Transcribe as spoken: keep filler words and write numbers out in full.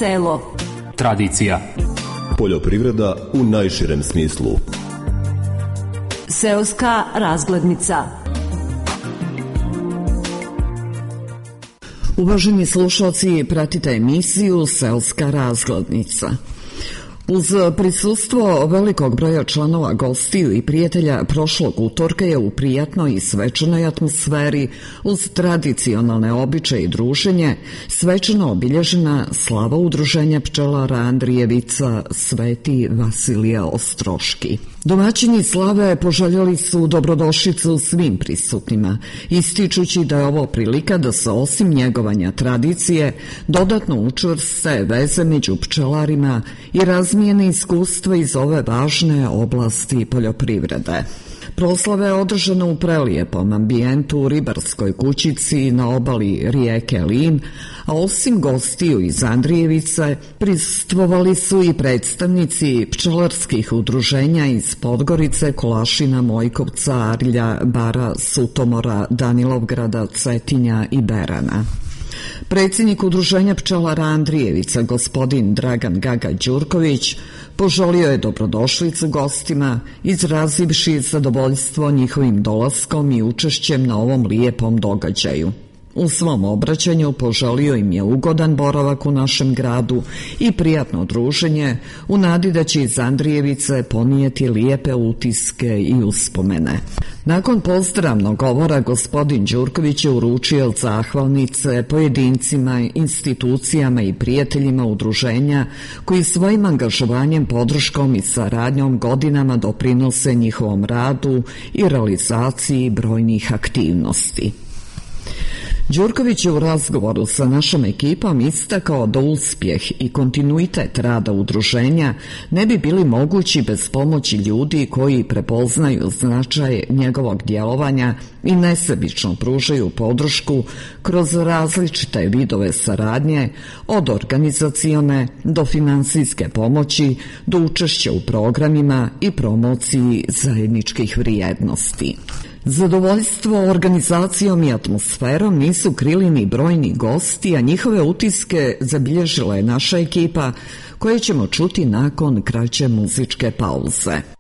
Selo. Tradicija. Poljoprivreda u najširem smislu. Seoska razglednica. Uvaženi slušalci, pratite emisiju Seoska razglednica. Uz prisustvo velikog broja članova gostiju i prijatelja, prošlog utorka je u prijatnoj i svečanoj atmosferi, uz tradicionalne običaje i druženje, svečano obilježena slava udruženja pčelara Andrijevica Sveti Vasilije Ostroški. Domaćini slave poželjeli su dobrodošlicu svim prisutnima, ističući da je ovo prilika da se osim njegovanja tradicije dodatno učvrste veze među pčelarima i razmijene iskustva iz ove važne oblasti poljoprivrede. Proslava je održana u prelijepom ambijentu u ribarskoj kućici na obali rijeke Lim, a osim gostiju iz Andrijevice prisustvovali su i predstavnici pčelarskih udruženja iz Podgorice, Kolašina, Mojkovca, Arlja, Bara, Sutomora, Danilovgrada, Cetinja i Berana. Predsjednik udruženja pčelara Andrijevica, gospodin Dragan Gaga Đurković, poželio je dobrodošlicu gostima, izrazivši zadovoljstvo njihovim dolaskom i učešćem na ovom lijepom događaju. U svom obraćanju poželio im je ugodan boravak u našem gradu i prijatno druženje, u nadi da će iz Andrijevice ponijeti lijepe utiske i uspomene. Nakon pozdravnog govora gospodin Đurković je uručio zahvalnice pojedincima, institucijama i prijateljima udruženja koji svojim angažovanjem, podrškom i saradnjom godinama doprinose njihovom radu i realizaciji brojnih aktivnosti. Đurković je u razgovoru sa našom ekipom istakao da uspjeh i kontinuitet rada udruženja ne bi bili mogući bez pomoći ljudi koji prepoznaju značaj njegovog djelovanja i nesebično pružaju podršku kroz različite vidove saradnje, od organizacione do finansijske pomoći, do učešća u programima i promociji zajedničkih vrijednosti. Zadovoljstvo organizacijom i atmosferom nisu krili ni brojni gosti, a njihove utiske zabilježila je naša ekipa, koje ćemo čuti nakon kraće muzičke pauze.